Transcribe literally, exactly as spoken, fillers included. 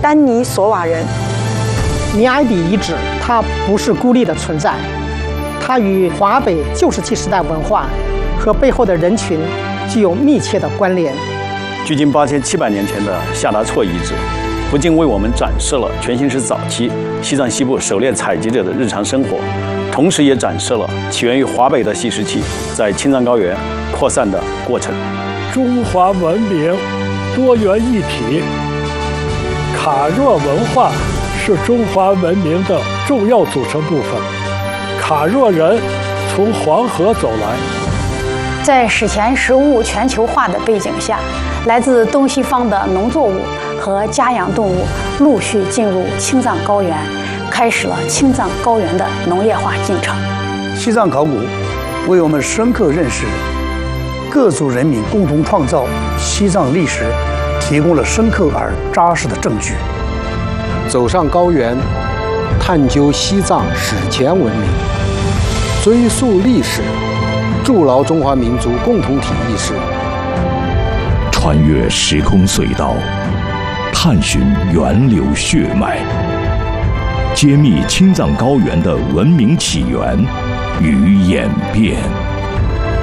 丹尼索瓦人。 尼埃底遗址它不是孤立的存在，它与华北旧石器时代文化和背后的人群具有密切的关联。 距今八千七百年前的夏达措遗址，不仅为我们展示了全新石早期西藏西部狩猎采集者的日常生活，同时也展示了起源于华北的细石器在青藏高原扩散的过程。 中华文明多元一体，卡若文化是中华文明的重要组成部分。卡若人从黄河走来， 在史前食物全球化的背景下，来自东西方的农作物和家养动物陆续进入青藏高原，开始了青藏高原的农业化进程。 西藏考古为我们深刻认识各族人民共同创造西藏历史提供了深刻而扎实的证据。 走上高原，探究西藏史前文明，追溯历史，筑牢中华民族共同体意识。 穿越时空隧道，探寻源流血脉，揭秘青藏高原的文明起源与演变。